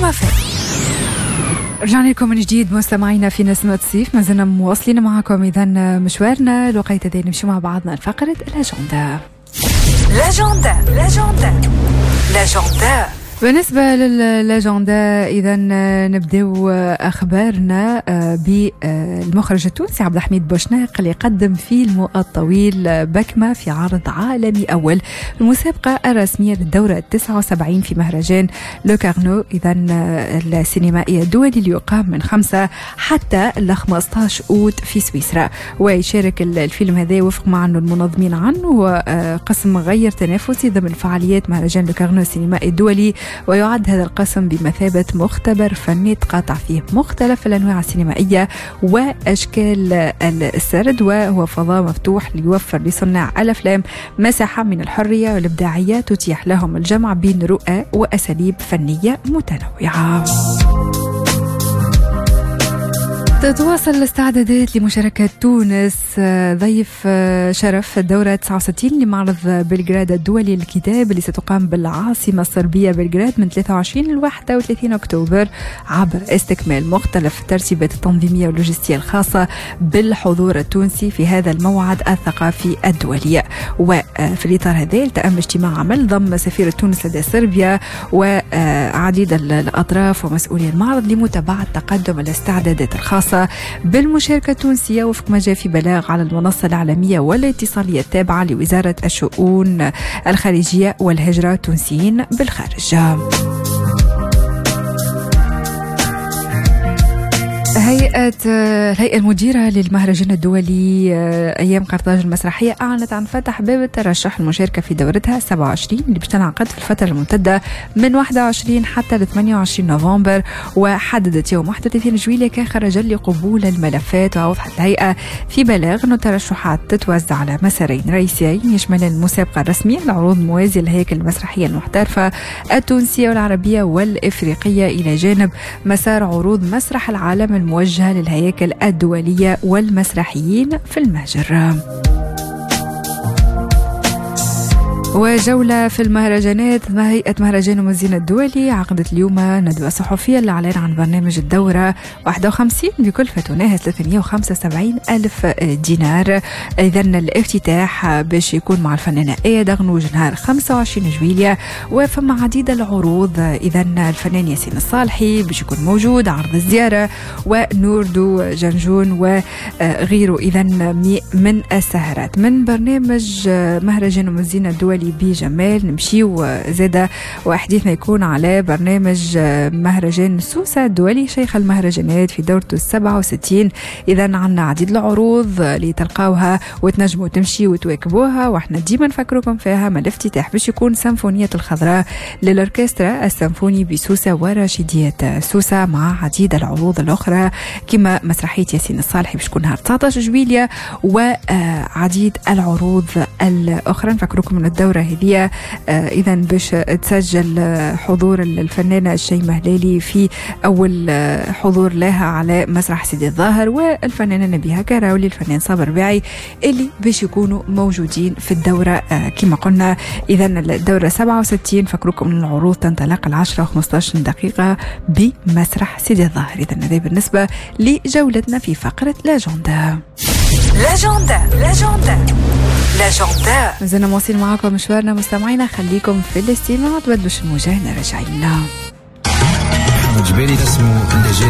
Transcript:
رجعنا لكم من جديد مستمعينا في نسمة الصيف. ما زلنا مواصلين معكم إذا مشوارنا لوقيت هذه نمشي مع بعضنا لفقرة الأجندة. بالنسبة للأجندة إذا نبدأ أخبارنا بالمخرج التونسي عبد الحميد بوشناق اللي قدم فيلمه الطويل بكمة في عرض عالمي أول المسابقة الرسمية للدورة 79 في مهرجان لو كارنو إذا السينمائي الدولي اللي يقام من 5 حتى ل 15 أوت في سويسرا. ويشارك الفيلم هذا وفق ما عنه المنظمين عنه قسم غير تنافسي ضمن فعاليات مهرجان لو كارنو السينمائي الدولي، ويعد هذا القسم بمثابة مختبر فني تقاطع فيه مختلف الأنواع السينمائية وأشكال السرد، وهو فضاء مفتوح ليوفر لصناع الأفلام مساحة من الحرية والإبداعية تتيح لهم الجمع بين رؤى وأساليب فنية متنوعة. تتواصل الاستعدادات لمشاركة تونس ضيف شرف الدورة 69 لمعرض بلغراد الدولي للكتاب اللي ستقام بالعاصمة الصربية بلغراد من 23 ل 31 أكتوبر عبر استكمال مختلف الترتيبات التنظيمية واللوجستية الخاصة بالحضور التونسي في هذا الموعد الثقافي الدولي. وفي الإطار هذا التأم اجتماع عمل ضم سفير تونس لدى صربيا وعديد الأطراف ومسؤولي المعرض لمتابعة تقدم الاستعدادات الخاصة بالمشاركة التونسية وفق ما جاء في بلاغ على المنصة الإعلامية والاتصالية التابعة لوزارة الشؤون الخارجية والهجرة التونسيين بالخارج. الهيئة المديرة للمهرجان الدولي أيام قرطاج المسرحية أعلنت عن فتح باب الترشح المشاركة في دورتها 27 اللي بتنعقد في الفترة الممتدة من 21 حتى ل 28 نوفمبر، وحددت يوم 31 جويلية كخرجا لقبول الملفات. وأوضحت الهيئة في بلاغ أن الترشحات تتوزع على مسارين رئيسيين يشمل المسابقة الرسمية لعروض موازية للهياكل المسرحية المحترفة التونسية والعربية والإفريقية إلى جانب مسار عروض مسرح العالم الموجهة للهياكل الدولية والمسرحيين في المهجر. وجولة في المهرجانات. هيئة مهرجان الموزين الدولي عقدت اليوم ندوة صحفية للإعلان عن برنامج الدورة 51 بكلفة تناهز 375 ألف دينار. إذا الافتتاح باش يكون مع الفنانة آية دغنوج نهار 25 جويلية، وفما عديد العروض. إذا الفنان ياسين الصالحي باش يكون موجود، عرض الزيارة ونوردو جنجون وغيره. إذا من السهرات من برنامج مهرجان الموزين الدولي بجمال نمشيو زادة وحديثنا يكون على برنامج مهرجان سوسة الدولي شيخ المهرجانات في دورته 67. إذا عنا عديد العروض اللي تلقاوها وتنجموا تمشي وتواكبوها، واحنا ديما نفكركم فيها. من الافتتاح باش يكون سيمفونية الخضراء للأوركسترا السيمفوني بسوسة ورشيدية سوسة، مع عديد العروض الأخرى كما مسرحية ياسين الصالحي باش تكون نهار 19 جويلية وعديد العروض الأخرى. نفكركم من الدورة هذه إذا باش تسجل حضور الفنانة الشيماء هلالي في أول حضور لها على مسرح سيدي الظاهر، والفنانة نبيهة كراولي، الفنان صابر باعي اللي باش يكونوا موجودين في الدورة كما قلنا. إذا الدورة 67 فكركم من العروض تنطلق 10 و15 دقيقة بمسرح سيدي الظاهر. إذا هذا بالنسبة لجولتنا في فقرة لاجوندا. مازلنا مواصلين معاكم مشوارنا مستمعينا، خليكم في الاستماع، تبدلوش الموجة، هنا راجعين.